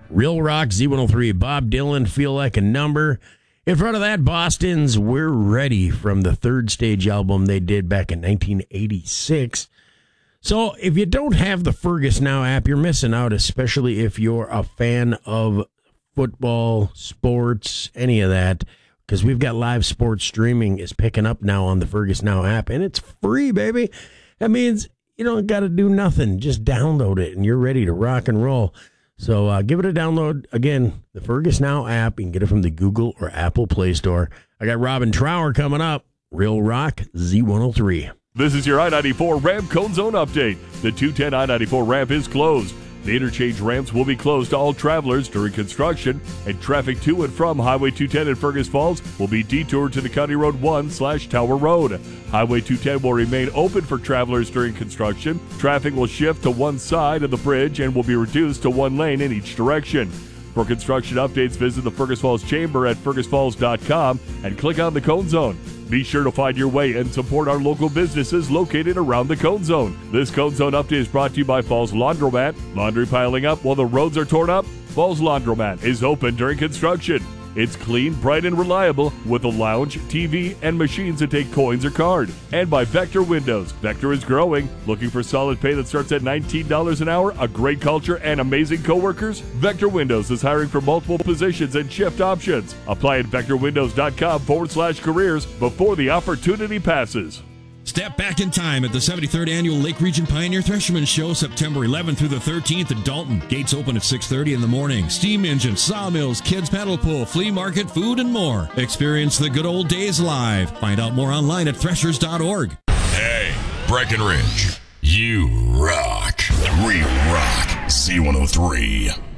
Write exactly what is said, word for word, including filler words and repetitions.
Real Rock, Z one oh three, Bob Dylan, Feel Like a Number. In front of that, Boston's We're Ready from the Third Stage album they did back in nineteen eighty-six. So if you don't have the Fergus Now app, you're missing out, especially if you're a fan of football, sports, any of that, because we've got live sports streaming is picking up now on the Fergus Now app, and it's free, baby. That means you don't got to do nothing. Just download it, and you're ready to rock and roll. So uh, give it a download. Again, the Fergus Now app. You can get it from the Google or Apple Play Store. I got Robin Trower coming up. Real Rock, Z one oh three. This is your I ninety-four ramp cone zone update. The two ten I ninety-four ramp is closed. The interchange ramps will be closed to all travelers during construction, and traffic to and from Highway two ten in Fergus Falls will be detoured to the County Road one slash Tower Road. Highway two ten will remain open for travelers during construction. Traffic will shift to one side of the bridge and will be reduced to one lane in each direction. For construction updates, visit the Fergus Falls Chamber at fergus falls dot com and click on the Cone Zone. Be sure to find your way and support our local businesses located around the Cone Zone. This Cone Zone update is brought to you by Falls Laundromat. Laundry piling up while the roads are torn up? Falls Laundromat is open during construction. It's clean, bright, and reliable with a lounge, T V, and machines that take coins or card. And by Vector Windows. Vector is growing. Looking for solid pay that starts at nineteen dollars an hour, a great culture, and amazing coworkers? Vector Windows is hiring for multiple positions and shift options. Apply at vector windows dot com forward slash careers before the opportunity passes. Step back in time at the seventy-third Annual Lake Region Pioneer Thresherman Show, September eleventh through the thirteenth in Dalton. Gates open at six thirty in the morning. Steam engines, sawmills, kids paddle pool, flea market, food, and more. Experience the good old days live. Find out more online at threshers dot org. Hey, Breckenridge, you rock. We rock Z one oh three.